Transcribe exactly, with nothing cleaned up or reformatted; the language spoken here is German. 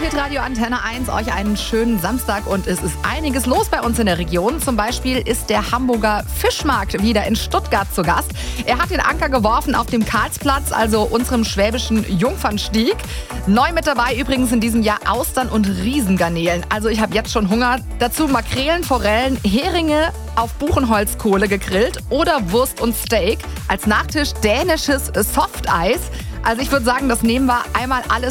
Hitradio Antenne eins, euch einen schönen Samstag und es ist einiges los bei uns in der Region. Zum Beispiel ist der Hamburger Fischmarkt wieder in Stuttgart zu Gast. Er hat den Anker geworfen auf dem Karlsplatz, also unserem schwäbischen Jungfernstieg. Neu mit dabei übrigens in diesem Jahr Austern und Riesengarnelen. Also ich habe jetzt schon Hunger. Dazu Makrelen, Forellen, Heringe auf Buchenholzkohle gegrillt oder Wurst und Steak. Als Nachtisch dänisches Softeis. Also ich würde sagen, das nehmen wir einmal alles